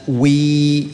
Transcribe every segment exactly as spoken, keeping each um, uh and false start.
we,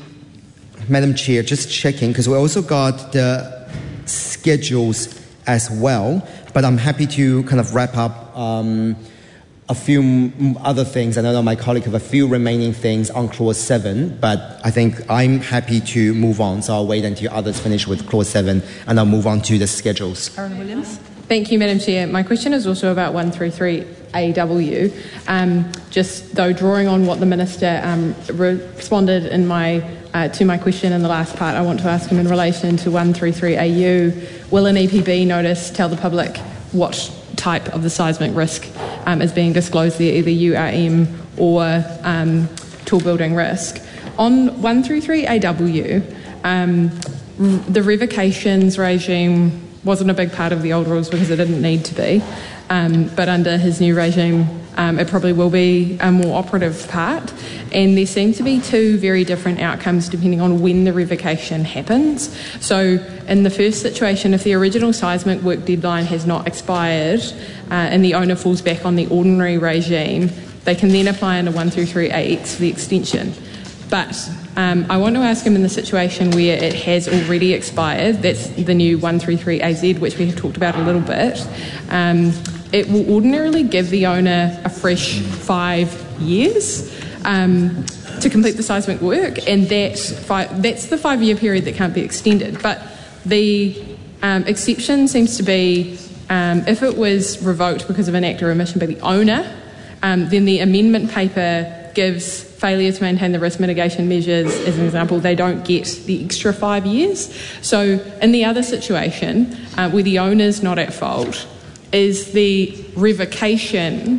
Madam Chair, just checking, because we also got the schedules as well, but I'm happy to kind of wrap up um, a few m- other things. I know my colleague have a few remaining things on clause seven, but I think I'm happy to move on, so I'll wait until others finish with clause seven, and I'll move on to the schedules. Aaron Williams. Thank you, Madam Chair. My question is also about one thirty-three A W. Um, just though drawing on what the Minister um, re- responded in my uh, to my question in the last part, I want to ask him in relation to one thirty-three A U. Will an E P B notice tell the public what type of the seismic risk um, is being disclosed there, either U R M or um, tall building risk? On one thirty-three A W, um, the revocations regime wasn't a big part of the old rules because it didn't need to be, um, but under his new regime um, it probably will be a more operative part, and there seem to be two very different outcomes depending on when the revocation happens. So in the first situation, if the original seismic work deadline has not expired uh, and the owner falls back on the ordinary regime, they can then apply under one thirty-three A X for the extension. But um, I want to ask him in the situation where it has already expired, that's the new one thirty-three A Z, which we have talked about a little bit, um, it will ordinarily give the owner a fresh five years um, to complete the seismic work, and that five, that's the five-year period that can't be extended. But the um, exception seems to be um, if it was revoked because of an act or omission by the owner, um, then the amendment paper gives failure to maintain the risk mitigation measures, as an example, they don't get the extra five years. So in the other situation, uh, where the owner's not at fault, is the revocation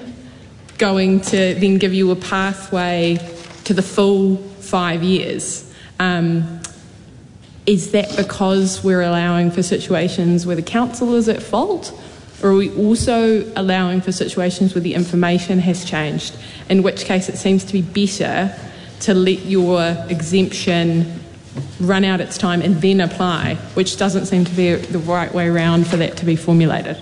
going to then give you a pathway to the full five years? Um, is that because we're allowing for situations where the council is at fault? Or are we also allowing for situations where the information has changed, in which case it seems to be better to let your exemption run out its time and then apply, which doesn't seem to be the right way around for that to be formulated?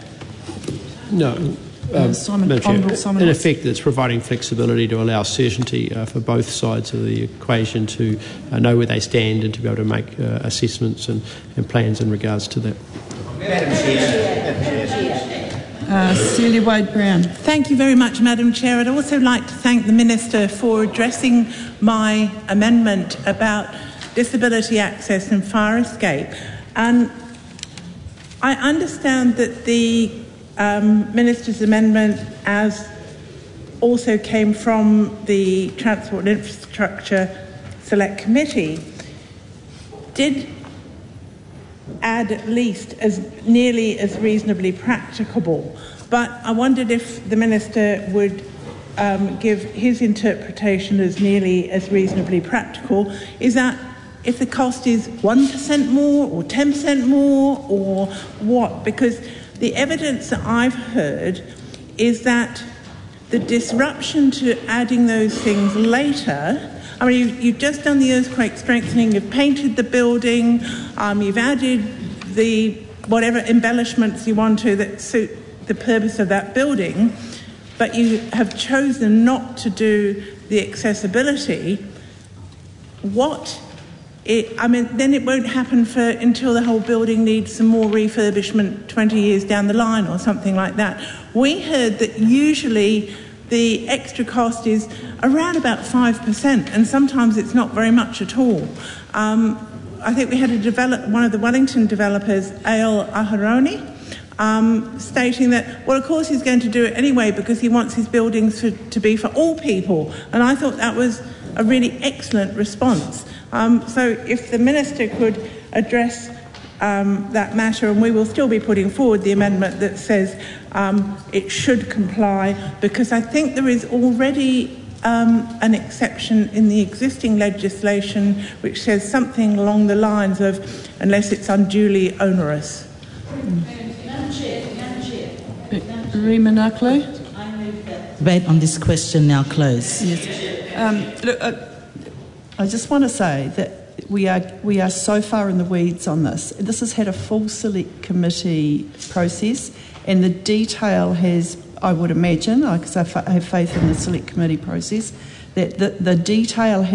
No. Um, Simon, Madam Chair, Simon in effect, it's providing flexibility to allow certainty uh, for both sides of the equation to uh, know where they stand and to be able to make uh, assessments and, and plans in regards to that. Madam Chair. Madam Chair. Uh, Celia Wade-Brown. Thank you very much, Madam Chair. I'd also like to thank the Minister for addressing my amendment about disability access and fire escape. And I understand that the um, Minister's amendment as also came from the Transport and Infrastructure Select Committee did add at least as nearly as reasonably practicable. But I wondered if the Minister would um, give his interpretation as nearly as reasonably practical. Is that if the cost is one percent more or ten percent more or what? Because the evidence that I've heard is that the disruption to adding those things later, I mean, you've, you've just done the earthquake strengthening, you've painted the building, um, you've added the whatever embellishments you want to that suit the purpose of that building, but you have chosen not to do the accessibility. What? It, I mean, then it won't happen for until the whole building needs some more refurbishment twenty years down the line or something like that. We heard that usually the extra cost is around about five percent, and sometimes it's not very much at all. Um, I think we had a develop, one of the Wellington developers, A L Aharoni, um, stating that, well, of course he's going to do it anyway because he wants his buildings for, to be for all people. And I thought that was a really excellent response. Um, so if the Minister could address um, that matter, and we will still be putting forward the amendment that says um, it should comply, because I think there is already um, an exception in the existing legislation which says something along the lines of unless it's unduly onerous. Rima Naklo. Debate on this question now closed. Yes. Um, look, uh, I just want to say that we are we are so far in the weeds on this. This has had a full select committee process, and the detail has, I would imagine, because I have faith in the select committee process, that the, the detail has